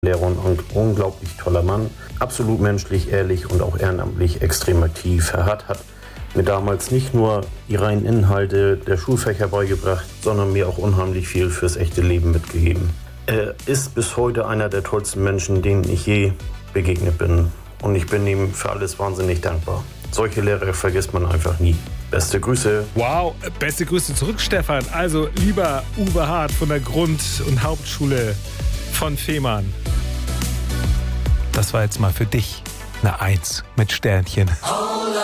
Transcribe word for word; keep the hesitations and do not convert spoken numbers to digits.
Lehrer und ein unglaublich toller Mann. Absolut menschlich, ehrlich und auch ehrenamtlich extrem aktiv. Herr Hart hat mir damals nicht nur die reinen Inhalte der Schulfächer beigebracht, sondern mir auch unheimlich viel fürs echte Leben mitgegeben. Er ist bis heute einer der tollsten Menschen, denen ich je begegnet bin. Und ich bin ihm für alles wahnsinnig dankbar. Solche Lehrer vergisst man einfach nie. Beste Grüße. Wow, beste Grüße zurück, Stefan. Also, lieber Uwe Hart von der Grund- und Hauptschule von Fehmarn. Das war jetzt mal für dich eine Eins mit Sternchen.